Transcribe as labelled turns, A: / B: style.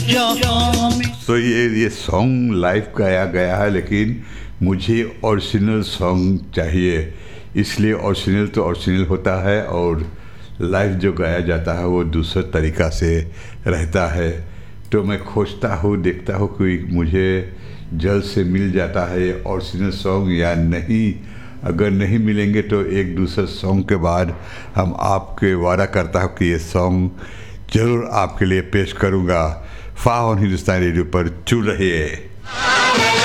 A: तो ये song live गाया गया है, लेकिन मुझे ओरिजिनल सॉन्ग चाहिए, इसलिए ओरिजिनल तो ओरिजिनल होता है और लाइव जो गाया जाता है वो दूसरे तरीक़ा से रहता है। तो मैं खोजता हूँ, देखता हूँ कि मुझे जल्द से मिल जाता है ओरिजिनल सॉन्ग या नहीं। अगर नहीं मिलेंगे तो एक दूसरे सॉन्ग के बाद हम आपके वादा करता हूँ कि ये सॉन्ग ज़रूर आपके लिए पेश करूँगा। फ़ा ऑन हिंदुस्तानी रेडियो पर चुन रहिए।